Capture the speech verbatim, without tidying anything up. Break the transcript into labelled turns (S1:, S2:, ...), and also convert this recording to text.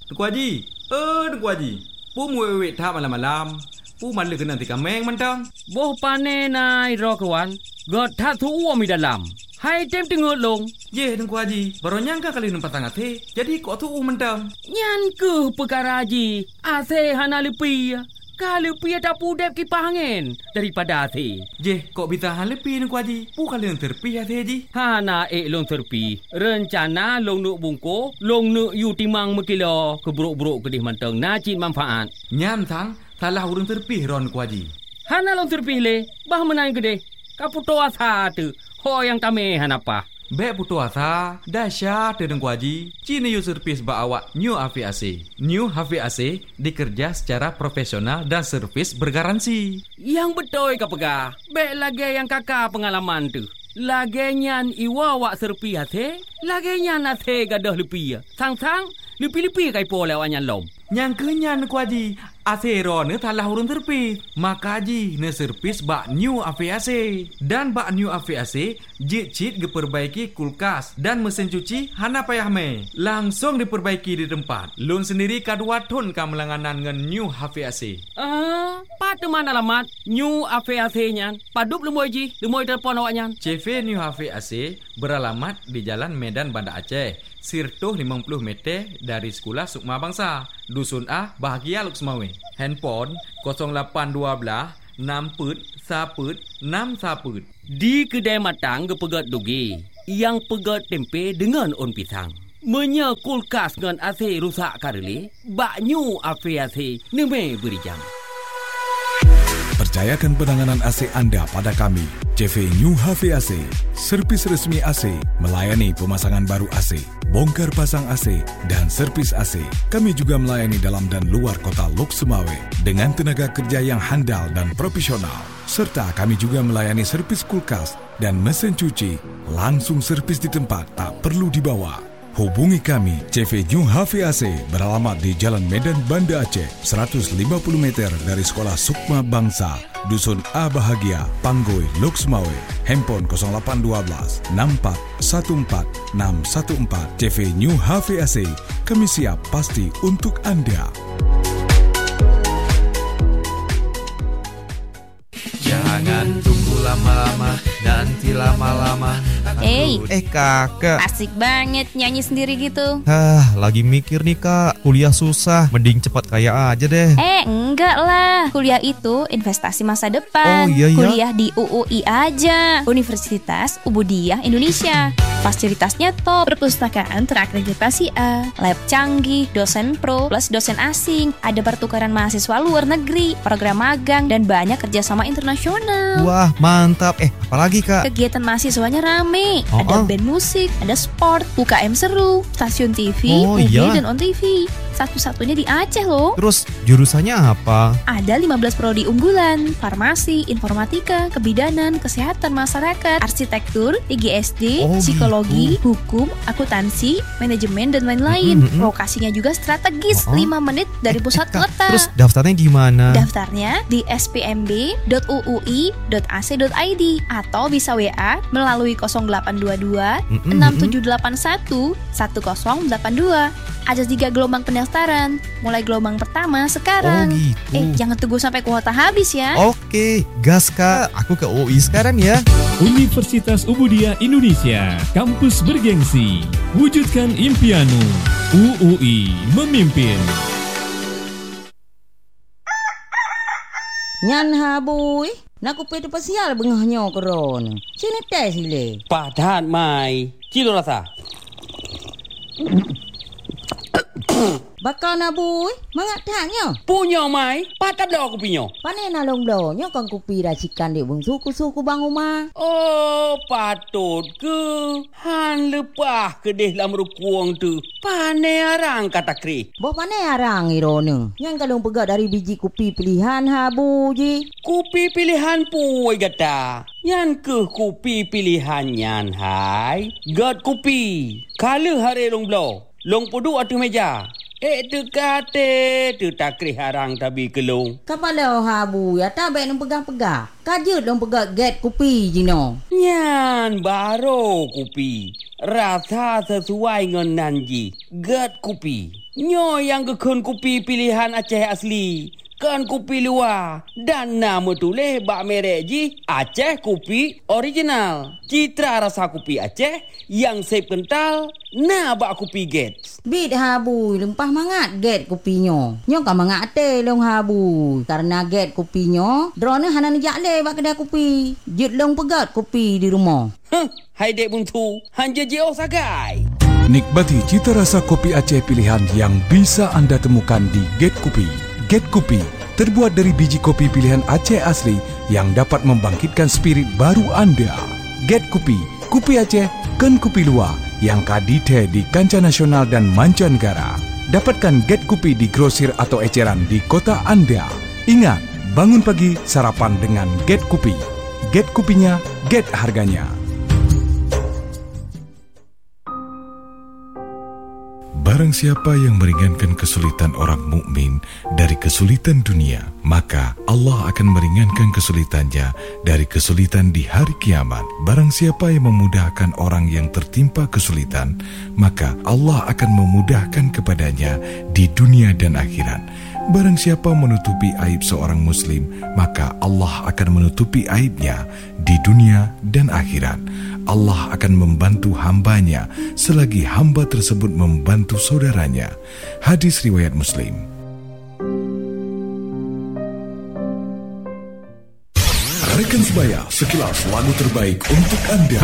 S1: Tengku Haji. Eh, Tengku Haji. Pu mu wet tha malam-malam. Pu malu kena tika meng mentang.
S2: Boh pane nai ro kawan. God tha thu uo mi dalam. Hai tem tengok long.
S1: Ye Tengku Haji, baru nyangka kali numpat tangan teh. Jadi kok thu mentang.
S2: Nyan ke perkara Haji. Ase hana lepi. Kalau pi ada pudep kipas angin daripada ase.
S1: Je, kok bitahan lepi Tengku Haji? Pu kali yang terpi ase Haji.
S2: Hana ek long terpi. Rencana long nuk bungko, long nuk yu timang mekilo keburuk-buruk kedih manteng najib manfaat.
S1: Nyam tang, salah urang terpi ron Tengku Haji.
S2: Hana long terpi le, bah menang kedih. Kaputo asa tu. Ho yang kami hanapa.
S1: Bek putu asa, dahsyat Tengku Haji. Cini yu servis ba awak New H V A C. New H V A C dikerja secara profesional dan servis bergaransi.
S2: Yang betul ka pegah. Bek lagi yang kakak pengalaman tu. Lagi nyan iwa wak serpi hati. Lagi nyan hati gadah lepi. Sang-sang, lepi-lepi kai po lewat nyan lom.
S1: Yang kenyan Tengku Haji. Asero ne talah urun terpis. Maka Haji ne servis bak New H V A C. Dan bak New H V A C jit-jit diperbaiki kulkas dan mesin cuci hana payah me. Langsung diperbaiki di tempat. Lun sendiri kadua ton ka melanganan ngan New H V A C.
S2: Ah, pat mana alamat New H V A C nyan? Padup lemoy Ji, lemoy telefon awak nyan.
S1: C V New H V A C beralamat di Jalan Medan Banda Aceh. Sirtuh lima puluh meter dari Sekolah Sukma Bangsa. Dusun A, Bahagia Luksmawe. Handphone kosong lapan dua belas enam put saput enam saput.
S2: Di kedai matang gepegat dugi. Yang pegat tempe dengan on pisang. Menya kulkas dengan A C rusak kareli. Bak New H V A C neme beri jam.
S3: Percayakan penanganan A C anda pada kami. C V New H V A C, servis resmi A C, melayani pemasangan baru A C, bongkar pasang A C dan servis A C. Kami juga melayani dalam dan luar kota Lok Sumawe dengan tenaga kerja yang handal dan profesional. Serta kami juga melayani servis kulkas dan mesin cuci. Langsung servis di tempat, tak perlu dibawa. Hubungi kami. C V New H V A C beralamat di Jalan Medan Banda Aceh, seratus lima puluh meter dari Sekolah Sukma Bangsa, Dusun A Bahagia, Panggoi, Lok Sumawe. Handphone kosong lapan dua belas enam empat satu empat enam satu empat. C V New H V A C, kami siap pasti untuk anda.
S4: Jangan tunggu lama-lama, nanti lama-lama.
S5: Eh,
S6: Eh kakak.
S5: asik banget nyanyi sendiri gitu.
S6: Hah, lagi mikir nih kak. Kuliah susah, mending cepat kaya aja deh.
S5: Eh, enggak lah. Kuliah itu investasi masa depan.
S6: Oh, iya, iya.
S5: Kuliah di U U I aja. Universitas Ubudiyah Indonesia. Fasilitasnya top, perpustakaan terakreditasi A, lab canggih, dosen pro, plus dosen asing. Ada pertukaran mahasiswa luar negeri, program magang, dan banyak kerjasama internasional.
S6: Wah, mantap. Eh, apalagi kak?
S5: Kegiatan mahasiswanya rame.
S6: Oh,
S5: Ada
S6: oh.
S5: band musik, ada sport, U K M seru, stasiun T V,
S6: Oh,
S5: U G
S6: iya.
S5: dan On T V. Satu-satunya di Aceh loh.
S6: Terus jurusannya apa?
S5: Ada lima belas prodi unggulan, farmasi, informatika, kebidanan, kesehatan masyarakat, arsitektur, I G S D,
S6: Oh,
S5: psikologi, hukum, akuntansi, manajemen, dan lain-lain.
S6: Mm-mm, mm-mm.
S5: Lokasinya juga strategis,
S6: Oh, oh.
S5: lima menit dari pusat
S6: Eh, Kak,
S5: kota.
S6: Terus daftarnya gimana?
S5: Daftarnya di s p m b dot u u i dot a c dot i d atau bisa W A melalui nol delapan dua dua
S6: Mm-mm,
S5: enam
S6: mm-mm.
S5: tujuh delapan satu satu nol delapan dua. Ada tiga gelombang pendaftaran. Mulai gelombang pertama sekarang.
S6: Oh, gitu.
S5: Eh, jangan tunggu sampai kuota habis ya.
S6: Oke, gas kak. Aku ke U I sekarang ya.
S7: Universitas Ubudiyah Indonesia, kampus bergengsi. Wujudkan impianmu. U U I memimpin.
S8: Nyan habui, nak upet pasial bengahnya koron. Sini teh sile.
S2: Padat mai. Kilo rasa.
S8: Bakal nabui, mangat tanya.
S2: Punya mai. Padat dah aku punya.
S8: Pane nalong blonyo kang kupi racikan di bung suku-suku bang rumah.
S2: Oh, patut ke? Han lepah kedih lam rukuang tu. Pane arang kata kri.
S8: Bo pane arang irone. Yang kalong pegat dari biji kupi pilihan habu ji.
S2: Kupi pilihan puai gata. Yan ke kupi pilihan yan hai. Gat kupi. Kala hari long blow. Long pudu atu meja. Eh tu kate tu takri harang tabi kelong.
S8: Kapala habu ya tabek nang pegang-pegang. Kajut dong pegat get kupi jino.
S2: Nyan baro kupi. Rasa sesuai dengan nanji. Gat kupi. Nyo yang gekun kopi pilihan Aceh asli, kan kopi luar. Dan nama tulis bak merek ji Aceh Kopi Original. Citra rasa kopi Aceh yang sep kental, na bak kopi Gates.
S8: Bit habu lempah mangat get kopinyo. Nyo kan mangat ate long habu. Karena get kopinyo, drone hanan jakle bak kedai kopi. Jut long pegat kopi di rumah.
S2: Huh, hai dek buntu, hanja jeo sagai.
S3: Nikmati cita rasa kopi Aceh pilihan yang bisa anda temukan di Get Kopi. Get Kopi terbuat dari biji kopi pilihan Aceh asli yang dapat membangkitkan spirit baru anda. Get Kopi, kopi Aceh, kan kopi luar yang kadite di kancah nasional dan mancanegara. Dapatkan Get Kopi di grosir atau eceran di kota anda. Ingat, bangun pagi sarapan dengan Get Kopi. Get kopinya, get harganya. Barang siapa yang meringankan kesulitan orang mukmin dari kesulitan dunia, maka Allah akan meringankan kesulitannya dari kesulitan di hari kiamat. Barang siapa yang memudahkan orang yang tertimpa kesulitan, maka Allah akan memudahkan kepadanya di dunia dan akhirat. Barang siapa menutupi aib seorang muslim, maka Allah akan menutupi aibnya di dunia dan akhirat. Allah akan membantu hambanya selagi hamba tersebut membantu saudaranya. Hadis riwayat Muslim. Rekan sebaya, sekilas lagu terbaik untuk anda.